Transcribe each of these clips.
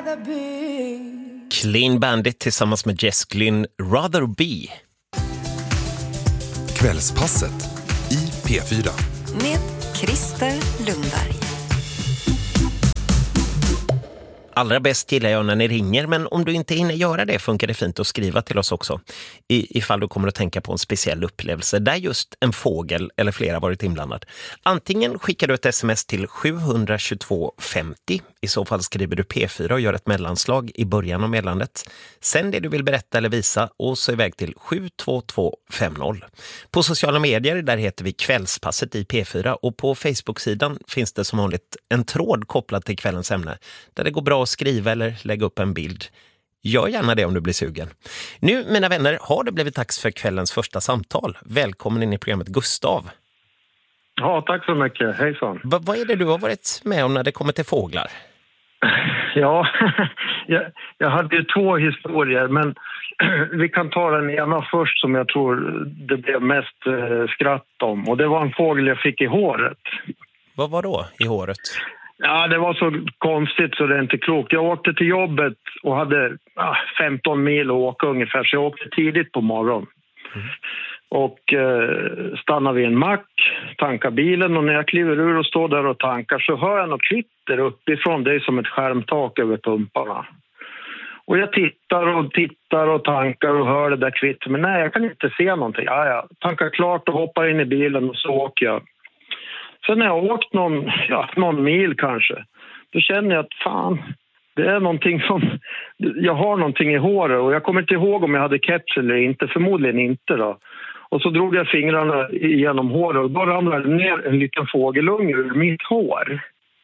Clean Bandit tillsammans med Jess Glynn, Rather Be. Kvällspasset i P4. Med Christer Lundberg. Allra bäst gillar jag när ni ringer, men om du inte hinner göra det funkar det fint att skriva till oss också. Ifall du kommer att tänka på en speciell upplevelse där just en fågel eller flera varit inblandad. Antingen skickar du ett sms till 72250. I så fall skriver du P4 och gör ett mellanslag i början av meddelandet. Sen det du vill berätta eller visa och så iväg till 72250. På sociala medier där heter vi Kvällspasset i P4 och på Facebook-sidan finns det som vanligt en tråd kopplad till kvällens ämne där det går bra att skriva eller lägga upp en bild. Gör gärna det om du blir sugen. Nu, mina vänner, har det blivit dags för kvällens första samtal. Välkommen in i programmet, Gustav. Ja, tack så mycket. Hejsan. Vad är det du har varit med om när det kommer till fåglar? Ja, jag hade ju 2 historier, men vi kan ta den ena först som jag tror det blev mest skratt om. Och det var en fågel jag fick i håret. Vad var då i håret? Ja, det var så konstigt så det är inte klokt. Jag åkte till jobbet och hade 15 mil att åka ungefär, så jag åkte tidigt på morgonen. Och stannade vid en mack, tankade bilen, och när jag kliver ur och står där och tankar så hör jag något kvitter uppifrån. Det är som ett skärmtak över pumparna. Och jag tittar och tankar och hör det där kvitter, men nej, jag kan inte se någonting. Jag tankar klart och hoppar in i bilen och så åker jag. Sen när jag har åkt någon mil kanske, då känner jag att fan, det är någonting som, jag har någonting i håret och jag kommer inte ihåg om jag hade keps eller inte, förmodligen inte då. Och så drog jag fingrarna genom håret och då ramlade ner en liten fågelunge ur mitt hår.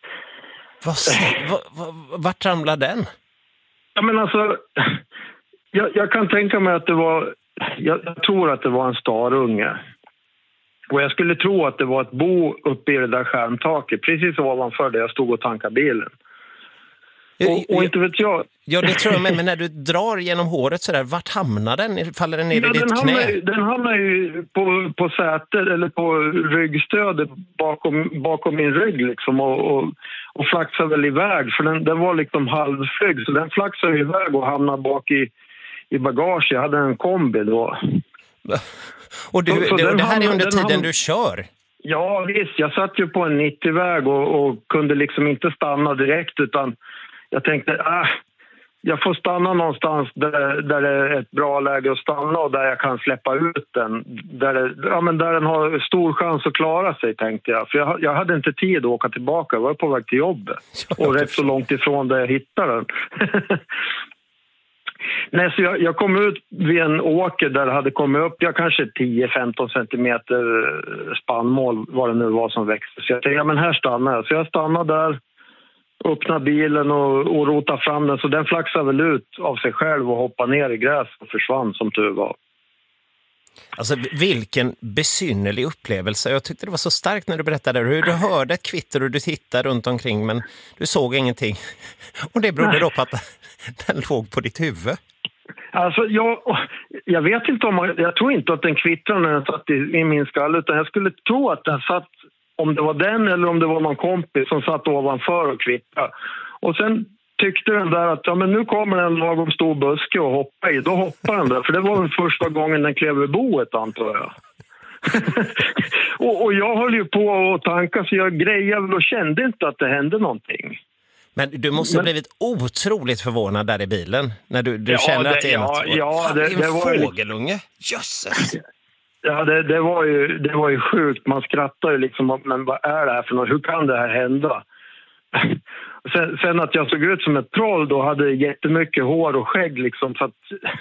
Vart ramlade den? Ja, men alltså, jag kan tänka mig att det var, jag tror att det var en starunge. Och jag skulle tro att det var ett bo uppe i det där skärmtaket, precis ovanför där jag stod och tankade bilen. Och inte vet jag. Ja, det tror jag med, men när du drar genom håret så där, vart hamnar den? Faller den ner i ditt knä? Den hamnar ju på sätet eller på ryggstödet bakom min rygg liksom och flaxar väl iväg, för den var liksom halvflyg, så den flaxade iväg och hamnade bak i bagage. Jag hade en kombi då. Och det här är under tiden du kör? Ja visst, jag satt ju på en 90-väg och kunde liksom inte stanna direkt, utan jag tänkte jag får stanna någonstans där det är ett bra läge att stanna och där jag kan släppa ut den. Där den har stor chans att klara sig, tänkte jag. För jag hade inte tid att åka tillbaka, jag var på väg till jobbet. Och rätt så långt ifrån där jag hittade den. Nej, så jag kom ut vid en åker där det hade kommit upp kanske 10-15 centimeter spannmål, vad det nu var som växte. Så jag tänkte, men här stannar jag. Så jag stannade där, öppnade bilen och rotade fram den. Så den flaxade väl ut av sig själv och hoppade ner i gräs och försvann som tur var. Alltså vilken besynnerlig upplevelse. Jag tyckte det var så starkt när du berättade hur du hörde ett kvitter och du tittade runt omkring, men du såg ingenting. Och det berodde då på att den låg på ditt huvud. Alltså jag vet inte jag tror inte att den kvittrade när den satt i min skall, utan jag skulle tro att den satt, om det var den eller om det var någon kompis som satt ovanför och kvittrade. Och sen tyckte den där att men nu kommer en lagom stor buske och hoppa i. Då hoppar den där, för det var den första gången den klev i boet, antar jag. och jag höll ju på att tanka, så jag grejade och kände inte att det hände någonting. Men du måste ha blivit otroligt förvånad där i bilen när du känner att det är något. Ja, det var fågelunge. Jösses! Ja, det var ju sjukt. Man skrattar ju liksom, men vad är det här för något? Hur kan det här hända? Sen att jag såg ut som ett troll då, hade jättemycket hår och skägg liksom, så att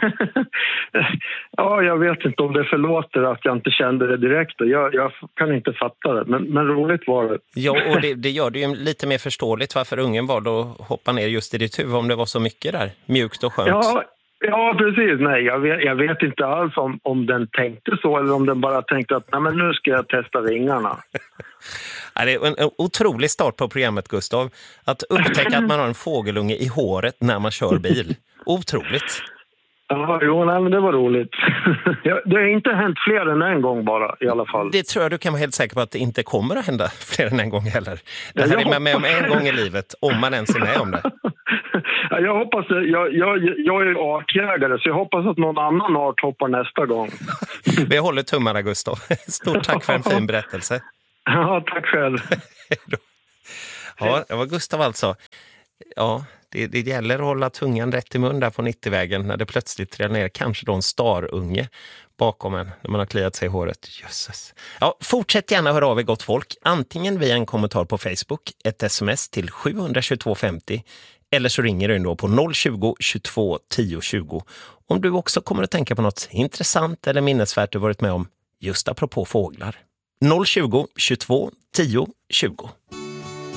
jag vet inte om det förlåter att jag inte kände det direkt. Jag kan inte fatta det, men roligt var det. Ja, och det gör det ju lite mer förståeligt varför ungen var då hoppa ner just i ditt huvud, om det var så mycket där, mjukt och skönt. Ja, precis. Nej, jag vet inte alls om den tänkte så eller om den bara tänkte att men nu ska jag testa vingarna. Det är en otrolig start på programmet, Gustav. Att upptäcka att man har en fågelunge i håret när man kör bil. Otroligt. Ja, men det var roligt. Det har inte hänt fler än en gång bara, i alla fall. Det tror jag du kan vara helt säker på att det inte kommer att hända fler än en gång heller. Det här är man med om en gång i livet, om man ens är med om det. Jag hoppas, jag är artjägare så jag hoppas att någon annan art hoppar nästa gång. Vi håller tummarna, Gustav. Stort tack för en fin berättelse. Ja, tack själv. Ja, det var Gustav alltså. Ja, det gäller att hålla tungan rätt i mun där på 90-vägen när det plötsligt trillar ner kanske då en starunge bakom en när man har kliat sig i håret. Jösses. Ja, fortsätt gärna höra av er, gott folk. Antingen via en kommentar på Facebook, ett sms till 72250 eller så ringer du då på 020 22 10 20 om du också kommer att tänka på något intressant eller minnesvärt du varit med om just apropå fåglar. 020 22 10 20.